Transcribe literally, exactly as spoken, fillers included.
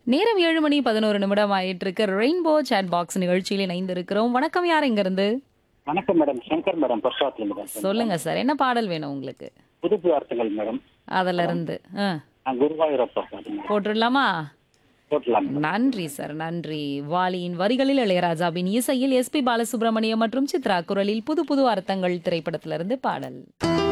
நேரம் ஏழு மணி பதினொன்று நிமிடம் ஆயிட்டு இருக்கு. ரெயின்போ சாட் பாக்ஸ் நிகழ்ச்சியில் இணைந்திருக்கிறோம். வணக்கம், யார் இருந்து? வணக்கம் மேடம். Shankar madam, பர்ஷாத்ல madam. சொல்லுங்க சார், என்ன பாடல் வேணும் உங்களுக்கு? புது வார்த்தைகள் மேடம். அதுல இருந்து ஆ, நான் குருவாயூரப்பா பாருங்க. போட்டுடலாமா? போட்டலாம் மேடம். நன்றி சார், நன்றி. வாலியின் வரிகளில் இளையராஜாவின் இசையில் எஸ்பி பாலசுப்ரமணியம் மற்றும் சித்ரா குரலில் புது புது அர்த்தங்கள் திரைப்படத்திலிருந்து பாடல்.